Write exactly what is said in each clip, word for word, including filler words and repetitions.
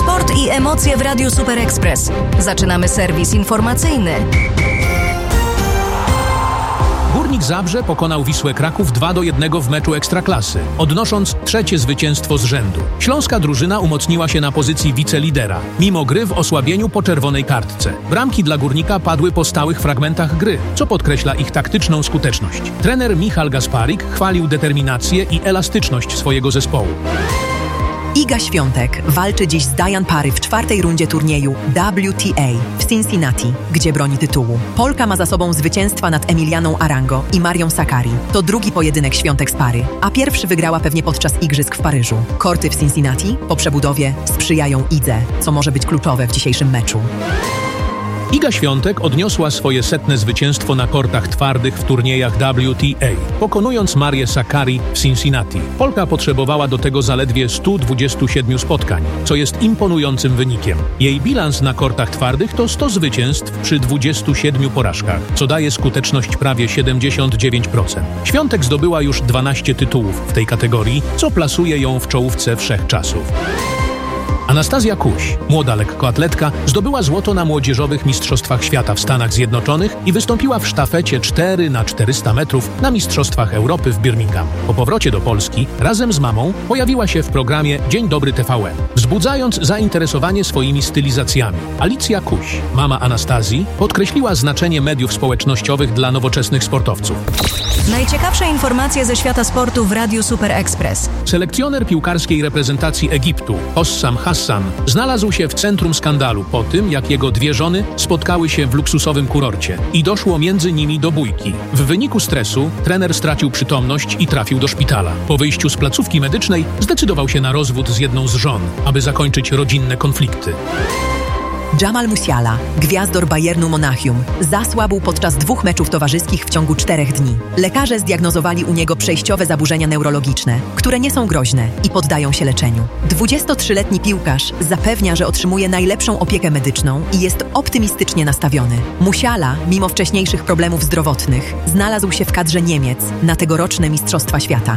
Sport i emocje w Radiu Super Express. Zaczynamy serwis informacyjny. Górnik Zabrze pokonał Wisłę Kraków dwa do jednego w meczu Ekstraklasy, odnosząc trzecie zwycięstwo z rzędu. Śląska drużyna umocniła się na pozycji wicelidera, mimo gry w osłabieniu po czerwonej kartce. Bramki dla Górnika padły po stałych fragmentach gry, co podkreśla ich taktyczną skuteczność. Trener Michal Gasparik chwalił determinację i elastyczność swojego zespołu. Iga Świątek walczy dziś z Diane Parry w czwartej rundzie turnieju W T A w Cincinnati, gdzie broni tytułu. Polka ma za sobą zwycięstwa nad Emilianą Arango i Marią Sakkari. To drugi pojedynek Świątek z Parry, a pierwszy wygrała pewnie podczas igrzysk w Paryżu. Korty w Cincinnati po przebudowie sprzyjają Idze, co może być kluczowe w dzisiejszym meczu. Iga Świątek odniosła swoje setne zwycięstwo na kortach twardych w turniejach W T A, pokonując Marię Sakkari w Cincinnati. Polka potrzebowała do tego zaledwie stu dwudziestu siedmiu spotkań, co jest imponującym wynikiem. Jej bilans na kortach twardych to sto zwycięstw przy dwudziestu siedmiu porażkach, co daje skuteczność prawie siedemdziesiąt dziewięć procent. Świątek zdobyła już dwanaście tytułów w tej kategorii, co plasuje ją w czołówce wszechczasów. Anastazja Kuś, młoda lekkoatletka, zdobyła złoto na młodzieżowych mistrzostwach świata w Stanach Zjednoczonych i wystąpiła w sztafecie cztery na czterysta metrów na mistrzostwach Europy w Birmingham. Po powrocie do Polski razem z mamą pojawiła się w programie Dzień Dobry T V N, wzbudzając zainteresowanie swoimi stylizacjami. Alicja Kuś, mama Anastazji, podkreśliła znaczenie mediów społecznościowych dla nowoczesnych sportowców. Najciekawsze informacje ze świata sportu w Radiu Super Express. Selekcjoner piłkarskiej reprezentacji Egiptu, Hossam Hassan, znalazł się w centrum skandalu po tym, jak jego dwie żony spotkały się w luksusowym kurorcie i doszło między nimi do bójki. W wyniku stresu trener stracił przytomność i trafił do szpitala. Po wyjściu z placówki medycznej zdecydował się na rozwód z jedną z żon, aby zakończyć rodzinne konflikty. Jamal Musiala, gwiazdor Bayernu Monachium, zasłabł podczas dwóch meczów towarzyskich w ciągu czterech dni. Lekarze zdiagnozowali u niego przejściowe zaburzenia neurologiczne, które nie są groźne i poddają się leczeniu. dwudziestotrzyletni piłkarz zapewnia, że otrzymuje najlepszą opiekę medyczną i jest optymistycznie nastawiony. Musiala, mimo wcześniejszych problemów zdrowotnych, znalazł się w kadrze Niemiec na tegoroczne Mistrzostwa Świata.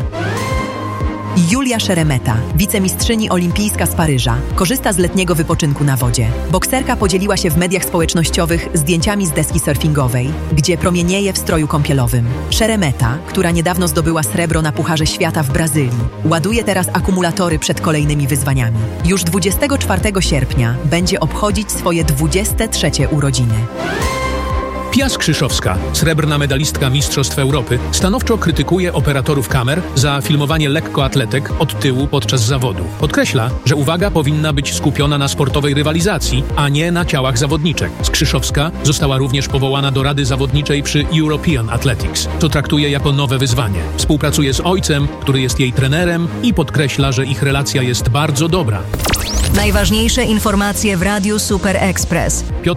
Julia Szeremeta, wicemistrzyni olimpijska z Paryża, korzysta z letniego wypoczynku na wodzie. Bokserka podzieliła się w mediach społecznościowych zdjęciami z deski surfingowej, gdzie promienieje w stroju kąpielowym. Szeremeta, która niedawno zdobyła srebro na Pucharze Świata w Brazylii, ładuje teraz akumulatory przed kolejnymi wyzwaniami. Już dwudziestego czwartego sierpnia będzie obchodzić swoje dwudzieste trzecie urodziny. Pia Skrzyszowska, srebrna medalistka Mistrzostw Europy, stanowczo krytykuje operatorów kamer za filmowanie lekkoatletek od tyłu podczas zawodu. Podkreśla, że uwaga powinna być skupiona na sportowej rywalizacji, a nie na ciałach zawodniczek. Skrzyszowska została również powołana do Rady Zawodniczej przy European Athletics, co traktuje jako nowe wyzwanie. Współpracuje z ojcem, który jest jej trenerem i podkreśla, że ich relacja jest bardzo dobra. Najważniejsze informacje w Radiu Super Express.